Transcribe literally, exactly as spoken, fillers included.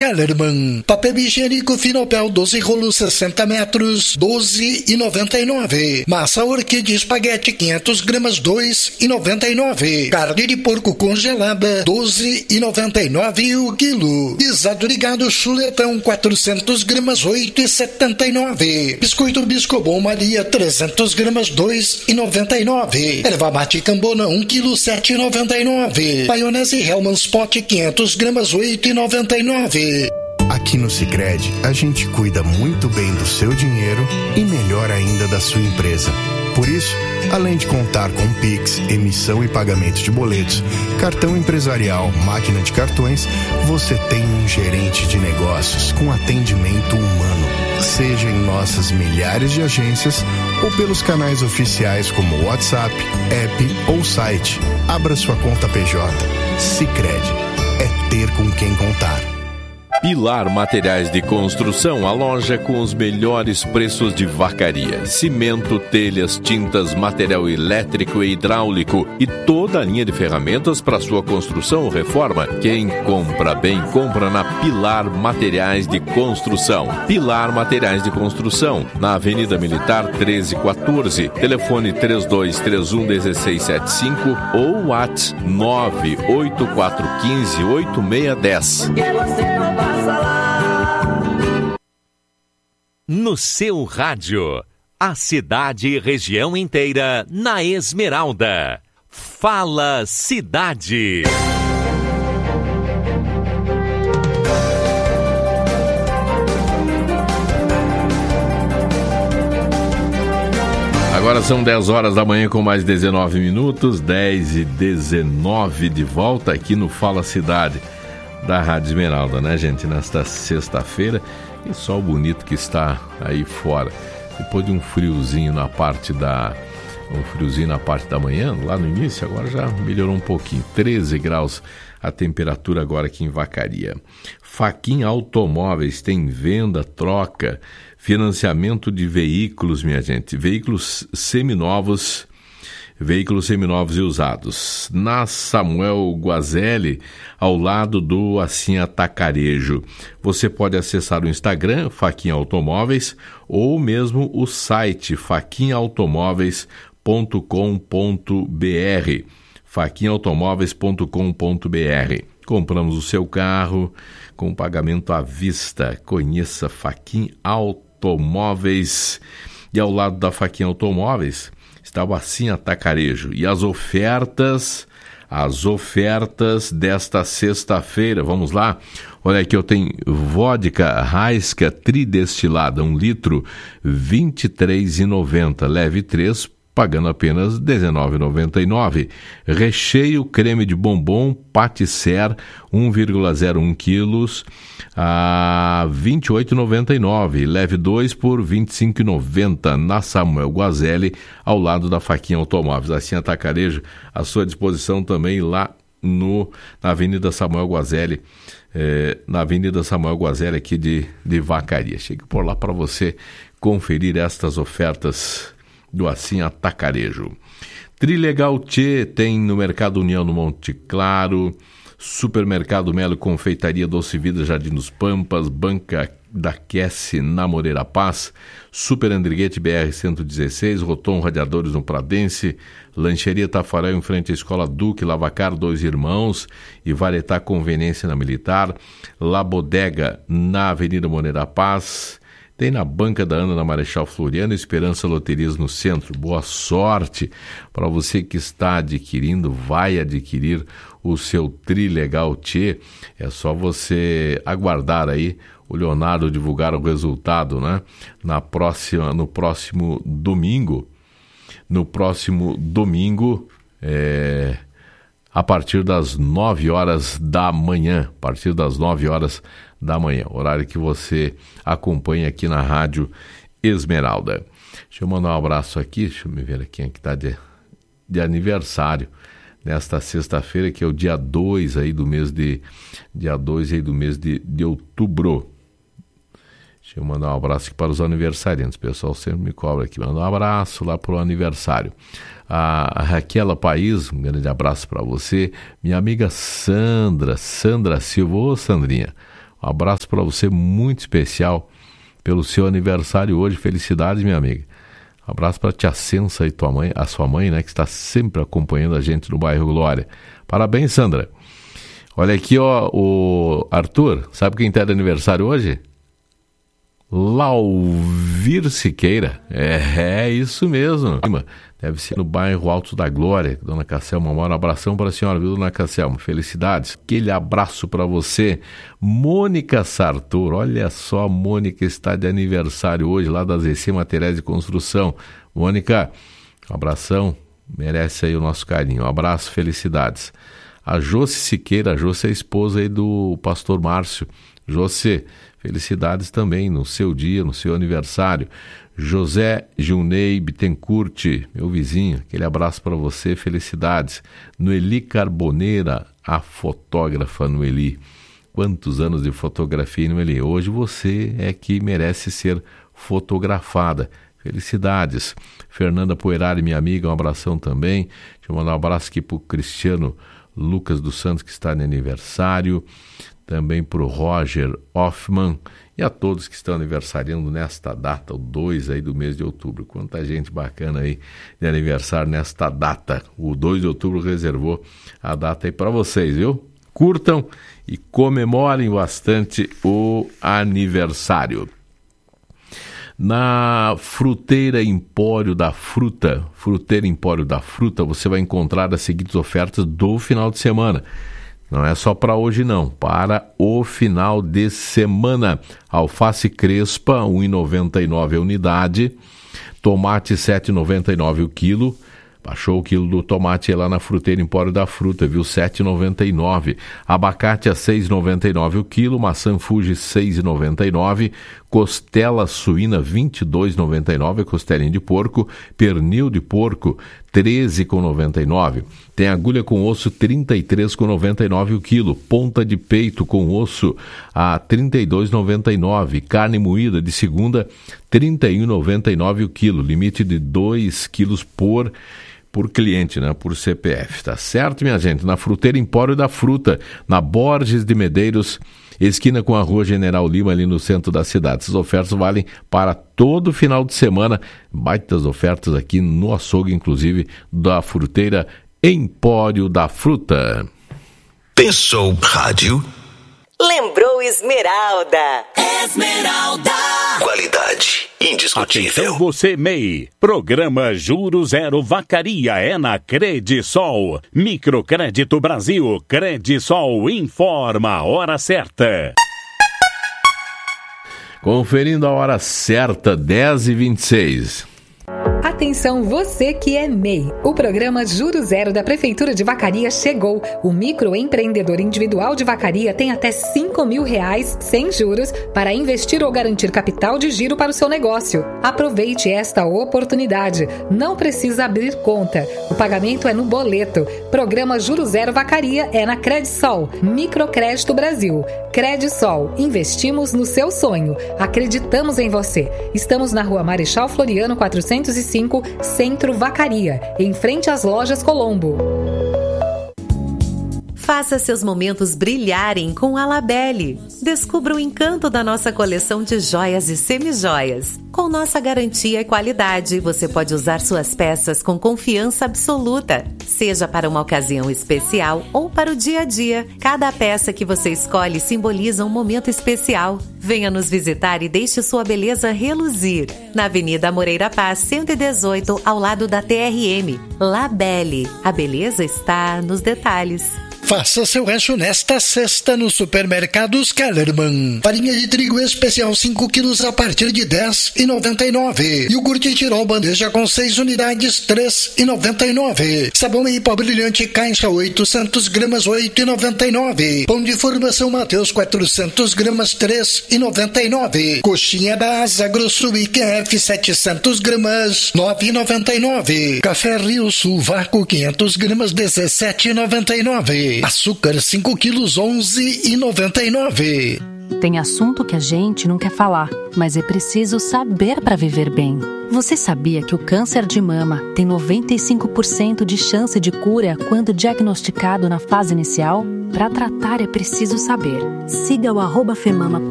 Kellerman. Papel higiênico Finopel doze rolos sessenta metros, doze e noventa e nove. Massa orquídea espaguete quinhentas gramas, dois e noventa e nove. Carne de porco congelada, doze e noventa e nove o quilo. Guisado de gado chuletão quatrocentas gramas, oito e setenta e nove. Biscoito Biscobon Maria trezentas gramas, dois e noventa e nove. Erva mate Cambona um quilo, sete e noventa e nove. Maionese Hellmann's Pot quinhentas gramas, oito e noventa e nove. Aqui no Sicredi, a gente cuida muito bem do seu dinheiro e melhor ainda da sua empresa. Por isso, além de contar com Pix, emissão e pagamento de boletos, cartão empresarial, máquina de cartões, você tem um gerente de negócios com atendimento humano. Seja em nossas milhares de agências ou pelos canais oficiais como WhatsApp, app ou site. Abra sua conta P J. Sicredi. É ter com quem contar. Pilar Materiais de Construção, a loja com os melhores preços de Vacaria. Cimento, telhas, tintas, material elétrico e hidráulico e toda a linha de ferramentas para sua construção ou reforma. Quem compra bem, compra na Pilar Materiais de Construção. Pilar Materiais de Construção, na Avenida Militar treze quatorze. Telefone três dois três um um seis sete cinco ou WhatsApp nove oito quatro um cinco oito seis um zero. No seu rádio, a cidade e região inteira na Esmeralda. Fala Cidade. Agora são dez horas da manhã com mais dezenove minutos, dez e dezenove de volta aqui no Fala Cidade da Rádio Esmeralda, né, gente? Nesta sexta-feira, e sol bonito que está aí fora. Depois de um friozinho na parte da... um friozinho na parte da manhã, lá no início, agora já melhorou um pouquinho. treze graus a temperatura agora aqui em Vacaria. Faquin Automóveis tem venda, troca, financiamento de veículos, minha gente. Veículos seminovos, veículos seminovos e usados. Na Samuel Guazelli, ao lado do Assim Atacarejo. Você pode acessar o Instagram, Faquin Automóveis, ou mesmo o site faquin automóveis ponto com ponto br. faquin automóveis ponto com ponto br. Compramos o seu carro com pagamento à vista. Conheça Faquin Automóveis. E ao lado da Faquin Automóveis está o Assim Atacarejo. E as ofertas, as ofertas desta sexta-feira, vamos lá? Olha aqui, eu tenho vodka Raiska tridestilada, um litro, vinte e três reais e noventa centavos. Leve três, pagando apenas dezenove reais e noventa e nove centavos. Recheio creme de bombom Patisser, um vírgula zero um quilos, a vinte e oito reais e noventa e nove centavos. Leve dois por vinte e cinco reais e noventa centavos. Na Samuel Guazelli, ao lado da Faquin Automóveis. Assim Atacarejo, à sua disposição também lá no, na Avenida Samuel Guazelli, eh, na Avenida Samuel Guazelli aqui de, de Vacaria. Chegue por lá para você conferir estas ofertas do Assim Atacarejo. Trilegal Tchê tem no Mercado União no Monte Claro, Supermercado Melo Confeitaria Doce Vida Jardim dos Pampas, Banca da Quesse na Moreira Paz, Super Andriguete B R cento e dezesseis, Rotom Radiadores no Pradense, Lancheria Tafarel em frente à Escola Duque, Lavacar Dois Irmãos e Varetá Conveniência na Militar, La Bodega na Avenida Moreira Paz. Tem na Banca da Ana, na Marechal Floriano, Esperança Loterias no centro. Boa sorte para você que está adquirindo, vai adquirir o seu Trilegal Tchê. É só você aguardar aí o Leonardo divulgar o resultado, né? Na próxima, no próximo domingo. No próximo domingo, é, a partir das nove horas da manhã. A partir das nove horas da manhã, horário que você acompanha aqui na Rádio Esmeralda. Deixa eu mandar um abraço aqui, deixa eu me ver aqui quem é que está de, de aniversário nesta sexta-feira, que é o dia dois aí do mês de dia dois aí do mês de, de outubro. Deixa eu mandar um abraço aqui para os aniversariantes. O pessoal sempre me cobra aqui. Manda um abraço lá para o aniversário. A Raquela País, um grande abraço para você. Minha amiga Sandra, Sandra Silva. Ô, Sandrinha, Um abraço para você muito especial pelo seu aniversário hoje. Felicidades, minha amiga. Um abraço para a tia Sensa e tua mãe, a sua mãe, né, que está sempre acompanhando a gente no bairro Glória. Parabéns, Sandra. Olha aqui, ó, o Arthur, sabe quem está de aniversário hoje? Lauvir Siqueira. É, é isso mesmo. Deve ser no bairro Alto da Glória. Dona Casselma, um abração para a senhora, viu, Dona Casselma? Felicidades. Aquele abraço para você. Mônica Sartor, olha só, a Mônica está de aniversário hoje, lá da Z C Materiais de Construção. Mônica, um abração, merece aí o nosso carinho. Um abraço, felicidades. A Josi Siqueira, a Josi é a esposa aí do pastor Márcio. Josi, felicidades também no seu dia, no seu aniversário. José Gilney Bittencourt, meu vizinho, aquele abraço para você, felicidades. Noeli Carboneira, a fotógrafa Noeli. Quantos anos de fotografia, Noeli? Hoje você é que merece ser fotografada. Felicidades. Fernanda Poerari, minha amiga, um abração também. Deixa eu mandar um abraço aqui para o Cristiano Lucas dos Santos, que está de aniversário. Também para o Roger Hoffman e a todos que estão aniversariando nesta data, o dois aí do mês de outubro. Quanta gente bacana aí de aniversário nesta data. O dois de outubro reservou a data aí para vocês, viu? Curtam e comemorem bastante o aniversário. Na Fruteira Empório da Fruta, Fruteira Empório da Fruta, você vai encontrar as seguintes ofertas do final de semana. Não é só para hoje não, para o final de semana. Alface crespa, um real e noventa e nove centavos a unidade. Tomate, sete reais e noventa e nove centavos o quilo. Baixou o quilo do tomate lá na Fruteira Empório da Fruta, viu? sete reais e noventa e nove centavos. Abacate a seis reais e noventa e nove centavos o quilo. Maçã Fuji, seis reais e noventa e nove centavos. Costela suína, vinte e dois reais e noventa e nove centavos. Costelinha de porco. Pernil de porco, treze reais e noventa e nove centavos. Tem agulha com osso, trinta e três reais e noventa e nove centavos o quilo. Ponta de peito com osso a trinta e dois reais e noventa e nove centavos. Carne moída de segunda, trinta e um reais e noventa e nove centavos o quilo. Limite de dois quilos por por cliente, né? Por C P F, tá certo, minha gente? Na Fruteira Empório da Fruta, na Borges de Medeiros, esquina com a Rua General Lima, ali no centro da cidade. Essas ofertas valem para todo final de semana. Baitas ofertas aqui no açougue, inclusive, da Fruteira Empório da Fruta. Pensou rádio? Lembrou Esmeralda. Esmeralda. Qualidade indiscutível. Atenção você, M E I. Programa Juro Zero Vacaria é na Credisol. Microcrédito Brasil. Credisol informa a hora certa. Conferindo a hora certa, dez e vinte e seis. Atenção você que é M E I. O programa Juro Zero da Prefeitura de Vacaria chegou. O microempreendedor individual de Vacaria tem até cinco mil reais sem juros para investir ou garantir capital de giro para o seu negócio. Aproveite esta oportunidade. Não precisa abrir conta. O pagamento é no boleto. Programa Juro Zero Vacaria é na Credisol. Microcrédito Brasil. Credisol. Investimos no seu sonho. Acreditamos em você. Estamos na Rua Marechal Floriano quatrocentos e cinco, Centro Vacaria, em frente às lojas Colombo. Faça seus momentos brilharem com a Labelle. Descubra o encanto da nossa coleção de joias e semijoias. Com nossa garantia e qualidade, você pode usar suas peças com confiança absoluta. Seja para uma ocasião especial ou para o dia a dia, cada peça que você escolhe simboliza um momento especial. Venha nos visitar e deixe sua beleza reluzir. Na Avenida Moreira Paz, cento e dezoito, ao lado da T R M. Labelle. A beleza está nos detalhes. Faça seu rancho nesta sexta no Supermercados Kellerman. Farinha de trigo especial cinco quilos a partir de dez reais e noventa e nove centavos. Iogurte Tirol bandeja com seis unidades, três reais e noventa e nove centavos. Sabão em pó brilhante caixa oitocentas gramas, oito reais e noventa e nove centavos. Pão de formação Mateus quatrocentas gramas, três reais e noventa e nove centavos. Coxinha da Asa Grosso I Q F setecentas gramas, nove reais e noventa e nove centavos. Café Rio Sul Vácuo quinhentas gramas, dezessete reais e noventa e nove centavos. Açúcar cinco quilos, onze reais e noventa e nove centavos. Tem assunto que a gente não quer falar, mas é preciso saber para viver bem. Você sabia que o câncer de mama tem noventa e cinco por cento de chance de cura quando diagnosticado na fase inicial? Para tratar é preciso saber. Siga o arroba Femama